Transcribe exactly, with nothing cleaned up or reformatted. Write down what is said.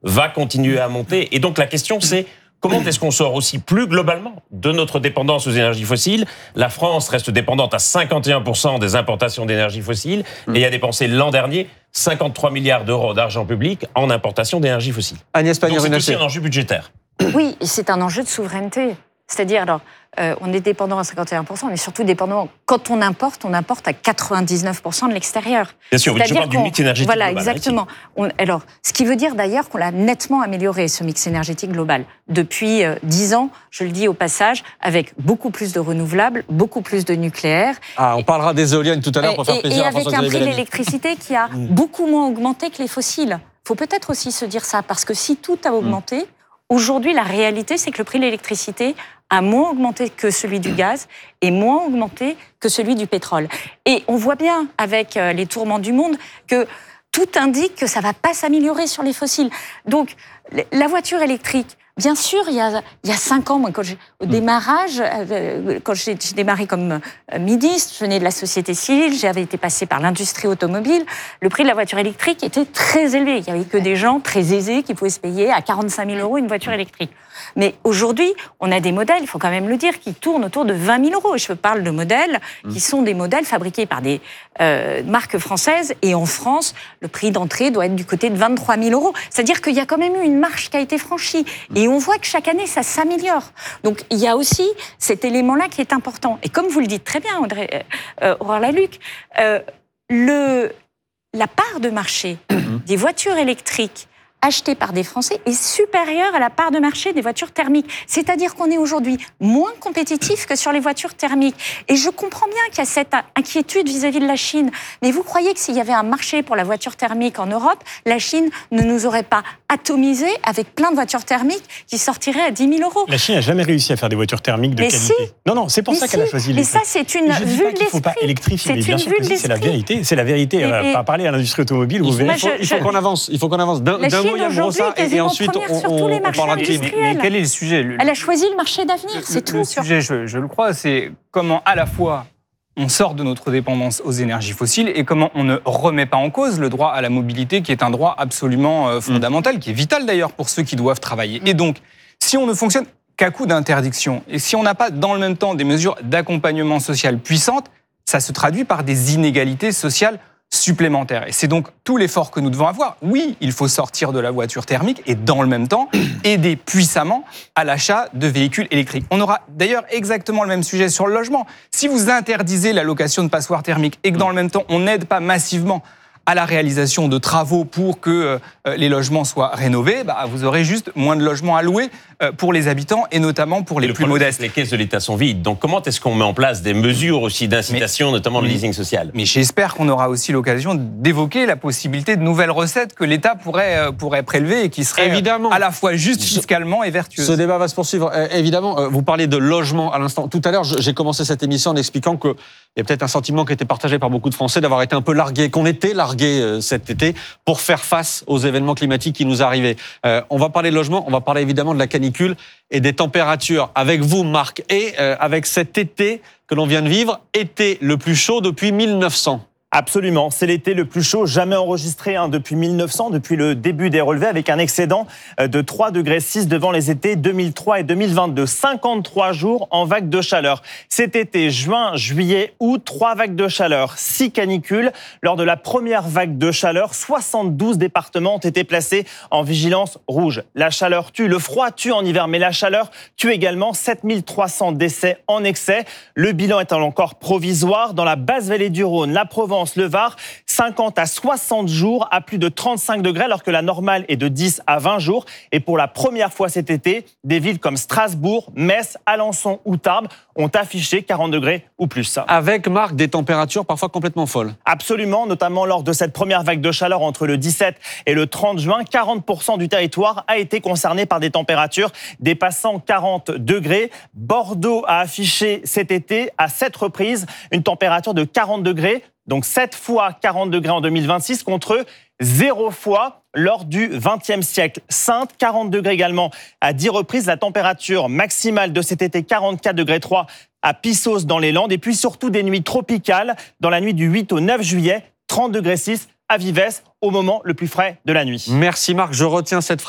va continuer à monter. Et donc la question c'est, comment est-ce qu'on sort aussi plus globalement de notre dépendance aux énergies fossiles ? La France reste dépendante à cinquante et un pour cent des importations d'énergie fossile et a dépensé l'an dernier cinquante-trois milliards d'euros d'argent public en importation d'énergie fossile. Agnès Pannier-Runacher. Donc c'est aussi un enjeu budgétaire. Oui, et c'est un enjeu de souveraineté. C'est-à-dire, alors, euh, on est dépendant à cinquante et un pour cent, mais surtout dépendant, quand on importe, on importe à quatre-vingt-dix-neuf pour cent de l'extérieur. Bien sûr, je parle du mix énergétique voilà, global. Voilà, exactement. On, alors, ce qui veut dire d'ailleurs qu'on l'a nettement amélioré, ce mix énergétique global. Depuis euh, dix ans, je le dis au passage, avec beaucoup plus de renouvelables, beaucoup plus de nucléaire. Ah, on parlera des éoliennes tout à l'heure pour faire et, plaisir et à François-Xavier avec un prix de Bellamy. l'électricité qui a beaucoup moins augmenté que les fossiles. Il faut peut-être aussi se dire ça, parce que si tout a augmenté, mmh. aujourd'hui, la réalité, c'est que le prix de l'électricité a moins augmenté que celui du gaz et moins augmenté que celui du pétrole. Et on voit bien, avec les tourments du monde, que tout indique que ça ne va pas s'améliorer sur les fossiles. Donc, la voiture électrique, bien sûr, il y a, il y a cinq ans, moi, quand j'ai, au démarrage, euh, quand j'ai, j'ai démarré comme euh, midiste, je venais de la société civile, j'avais été passée par l'industrie automobile, le prix de la voiture électrique était très élevé. Il n'y avait que des gens très aisés qui pouvaient se payer à quarante-cinq mille euros une voiture électrique. Mais aujourd'hui, on a des modèles, il faut quand même le dire, qui tournent autour de vingt mille euros. Je parle de modèles qui sont des modèles fabriqués par des euh, marques françaises. Et en France, le prix d'entrée doit être du côté de vingt-trois mille euros. C'est-à-dire qu'il y a quand même eu une marche qui a été franchie. Et on voit que chaque année, ça s'améliore. Donc, il y a aussi cet élément-là qui est important. Et comme vous le dites très bien, Audrey, euh, Aurore Lalucq, euh, le, la part de marché des voitures électriques achetées par des Français est supérieure à la part de marché des voitures thermiques. C'est-à-dire qu'on est aujourd'hui moins compétitif que sur les voitures thermiques. Et je comprends bien qu'il y a cette inquiétude vis-à-vis de la Chine. Mais vous croyez que s'il y avait un marché pour la voiture thermique en Europe, la Chine ne nous aurait pas atomisé avec plein de voitures thermiques qui sortiraient à dix mille euros ? La Chine n'a jamais réussi à faire des voitures thermiques de mais qualité. Si. Non, non, c'est pour mais ça si. qu'elle a choisi l'électrique. Mais ça, c'est une je vue dis pas de qu'il ne faut pas électrifier, mais bien sûr que si, c'est la vérité. C'est la vérité. Et, et, pas parler à l'industrie automobile, vous verrez. Il faut, il faut qu'on avance. Il faut qu'on avance. D'un, la d'un Chine mot, Yann Brossard, et, et ensuite on, on, on, on parlera de climat. Mais, mais quel est le sujet le, Elle a choisi le marché d'avenir, le, c'est le, tout. Le sujet, je, je le crois, c'est comment à la fois on sort de notre dépendance aux énergies fossiles et comment on ne remet pas en cause le droit à la mobilité, qui est un droit absolument euh, fondamental, mmh. qui est vital d'ailleurs pour ceux qui doivent travailler. Mmh. Et donc, si on ne fonctionne qu'à coup d'interdiction, et si on n'a pas dans le même temps des mesures d'accompagnement social puissantes, ça se traduit par des inégalités sociales supplémentaires. Et c'est donc tout l'effort que nous devons avoir. Oui, il faut sortir de la voiture thermique et dans le même temps, aider puissamment à l'achat de véhicules électriques. On aura d'ailleurs exactement le même sujet sur le logement. Si vous interdisez la location de passoires thermiques et que dans le même temps, on n'aide pas massivement à la réalisation de travaux pour que euh, les logements soient rénovés, bah, vous aurez juste moins de logements à louer euh, pour les habitants et notamment pour les le plus problème, modestes. Les caisses de l'État sont vides. Donc comment est-ce qu'on met en place des mesures aussi d'incitation, mais, notamment le mais, leasing social ? Mais j'espère qu'on aura aussi l'occasion d'évoquer la possibilité de nouvelles recettes que l'État pourrait, euh, pourrait prélever et qui seraient évidemment à la fois justes fiscalement et vertueuses. Ce débat va se poursuivre. Euh, évidemment, euh, vous parlez de logement à l'instant. Tout à l'heure, j'ai commencé cette émission en expliquant qu'il y a peut-être un sentiment qui était partagé par beaucoup de Français d'avoir été un peu largués, qu'on était largués euh, cet été pour faire face aux événements climatiques qui nous arrivaient. Euh, on va parler de logement, on va parler évidemment de la canicule et des températures. Avec vous, Marc, et euh, avec cet été que l'on vient de vivre, été le plus chaud depuis mille neuf cents. Absolument, c'est l'été le plus chaud jamais enregistré hein, depuis mille neuf cents, depuis le début des relevés, avec un excédent de trois degrés six devant les étés deux mille trois et deux mille vingt-deux. cinquante-trois jours en vague de chaleur. Cet été, juin, juillet, août, trois vagues de chaleur, six canicules. Lors de la première vague de chaleur, soixante-douze départements ont été placés en vigilance rouge. La chaleur tue, le froid tue en hiver, mais la chaleur tue également. sept mille trois cents décès en excès. Le bilan est encore provisoire. Dans la basse vallée du Rhône, la Provence, le Var, cinquante à soixante jours à plus de trente-cinq degrés, alors que la normale est de dix à vingt jours. Et pour la première fois cet été, des villes comme Strasbourg, Metz, Alençon ou Tarbes ont affiché quarante degrés ou plus. Avec, Marc, des températures parfois complètement folles. Absolument, notamment lors de cette première vague de chaleur entre le dix-sept et le trente juin, quarante pour cent du territoire a été concerné par des températures dépassant quarante degrés. Bordeaux a affiché cet été à sept reprises une température de quarante degrés. Donc sept fois quarante degrés en deux mille vingt-six contre zéro fois lors du vingtième siècle. Saintes, quarante degrés également à dix reprises. La température maximale de cet été, quarante-quatre degrés trois à Pissos dans les Landes. Et puis surtout des nuits tropicales dans la nuit du huit au neuf juillet, trente degrés six à Vives au moment le plus frais de la nuit. Merci Marc, je retiens cette phrase.